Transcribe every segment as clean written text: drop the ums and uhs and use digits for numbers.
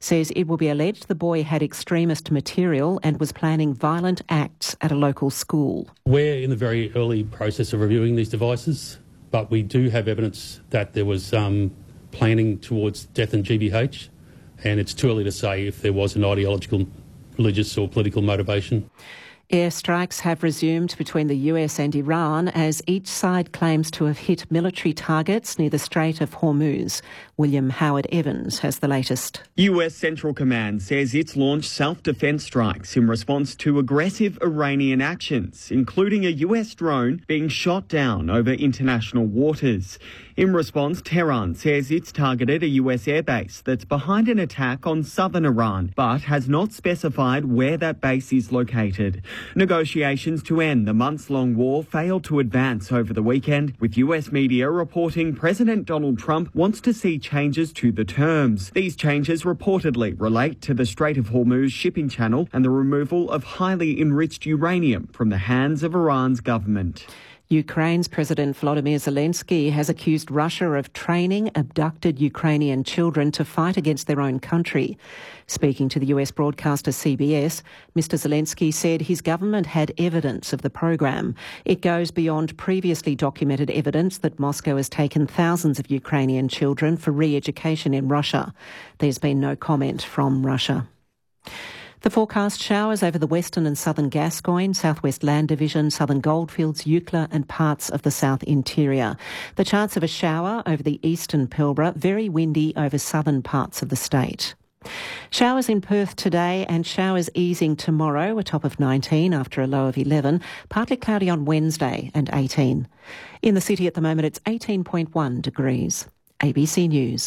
says it will be alleged the boy had extremist material and was planning violent acts at a local school. We're in the very early process of reviewing these devices, but we do have evidence that there was planning towards death and GBH, and it's too early to say if there was an ideological, religious or political motivation. Airstrikes have resumed between the US and Iran as each side claims to have hit military targets near the Strait of Hormuz. William Howard Evans has the latest. US Central Command says it's launched self-defense strikes in response to aggressive Iranian actions, including a US drone being shot down over international waters. In response, Tehran says it's targeted a US airbase that's behind an attack on southern Iran, but has not specified where that base is located. Negotiations to end the months-long war failed to advance over the weekend, with US media reporting President Donald Trump wants to see changes to the terms. These changes reportedly relate to the Strait of Hormuz shipping channel and the removal of highly enriched uranium from the hands of Iran's government. Ukraine's President Volodymyr Zelensky has accused Russia of training abducted Ukrainian children to fight against their own country. Speaking to the US broadcaster CBS, Mr Zelensky said his government had evidence of the program. It goes beyond previously documented evidence that Moscow has taken thousands of Ukrainian children for re-education in Russia. There's been no comment from Russia. The forecast: showers over the western and southern Gascoyne, southwest Land Division, southern Goldfields, Eucla and parts of the south interior. The chance of a shower over the eastern Pilbara, very windy over southern parts of the state. Showers in Perth today and showers easing tomorrow, a top of 19 after a low of 11. Partly cloudy on Wednesday and 18. In the city at the moment it's 18.1 degrees. ABC News.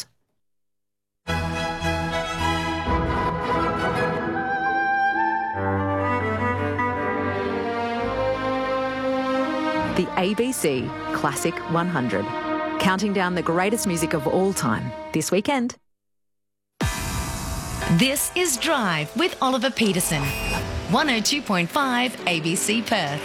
The ABC Classic 100. Counting down the greatest music of all time this weekend. This is Drive with Oliver Peterson. 102.5 ABC Perth.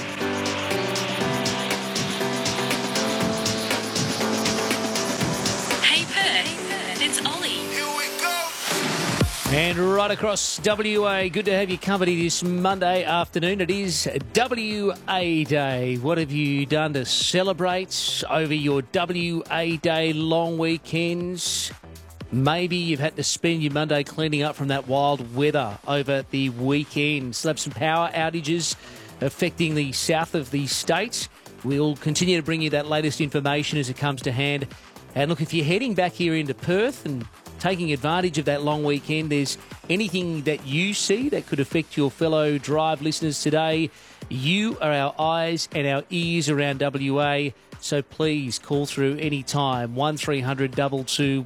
Hey Perth, it's Ollie. Here we go. And right across WA, good to have your company this Monday afternoon. It is WA Day. What have you done to celebrate over your WA Day long weekends? Maybe you've had to spend your Monday cleaning up from that wild weather over the weekend. Still have some power outages affecting the south of the state. We'll continue to bring you that latest information as it comes to hand. And look, if you're heading back here into Perth and taking advantage of that long weekend, there's anything that you see that could affect your fellow Drive listeners today, you are our eyes and our ears around WA. So please call through any time, 1300 22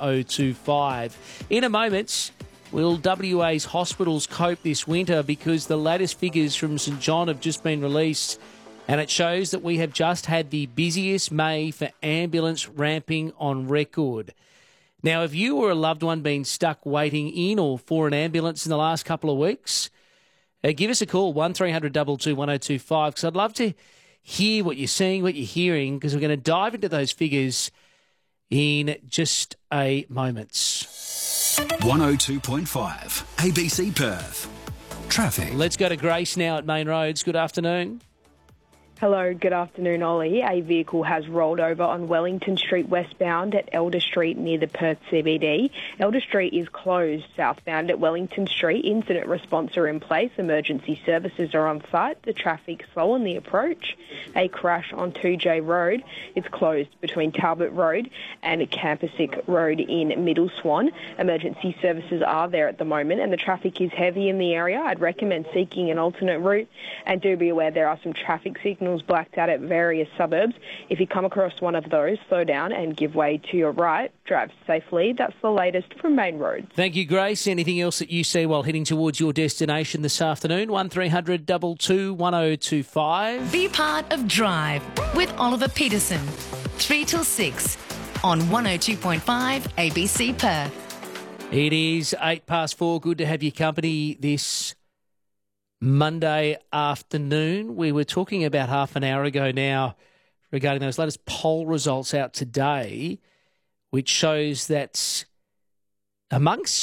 1025. In a moment, will WA's hospitals cope this winter, because the latest figures from St John have just been released, and it shows that we have just had the busiest May for ambulance ramping on record. Now, if you or a loved one been stuck waiting in or for an ambulance in the last couple of weeks, give us a call, 1300 22 1025, because I'd love to hear what you're seeing, what you're hearing, because we're going to dive into those figures in just a moment. 102.5 ABC Perth. Traffic. Let's go to Grace now at Main Roads. Good afternoon. Hello, good afternoon, Ollie. A vehicle has rolled over on Wellington Street westbound at Elder Street near the Perth CBD. Elder Street is closed southbound at Wellington Street. Incident response are in place. Emergency services are on site. The traffic slow on the approach. A crash on 2J Road. It's closed between Talbot Road and Campasic Road in Middle Swan. Emergency services are there at the moment and the traffic is heavy in the area. I'd recommend seeking an alternate route, and do be aware there are some traffic signals blacked out at various suburbs. If you come across one of those, slow down and give way to your right. Drive safely. That's the latest from Main Road. Thank you, Grace. Anything else that you see while heading towards your destination this afternoon? 1300 22 1025. Be part of Drive with Oliver Peterson. 3 till 6 on 102.5 ABC Perth. It is 4:08. Good to have your company this Monday afternoon. We were talking about half an hour ago now regarding those latest poll results out today, which shows that amongst